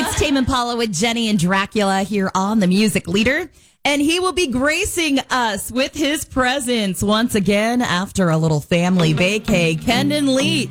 It's Tame Impala with Jenny and Dracula here on The Music Leader. And he will be gracing us with his presence once again after a little family vacay. Kendon Lee.